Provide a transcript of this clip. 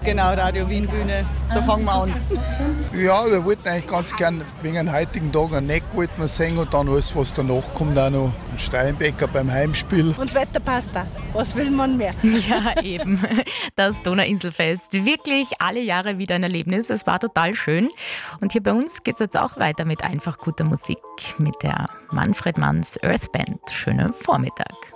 Genau, Radio Wien Bühne. Da fangen wir an. Ja, wir wollten eigentlich ganz gern wegen den heutigen Tag ein Neck wollten wir singen und dann alles, was danach kommt, auch noch ein Steinbecker beim Heimspiel. Und das Wetter passt da. Was will man mehr? Ja, eben. Das Donauinselfest. Wirklich alle Jahre wieder ein Erlebnis. Es war total schön. Und hier bei uns geht es jetzt auch weiter mit einfach guter Musik. Mit der Manfred Manns Earth Band. Schönen Vormittag.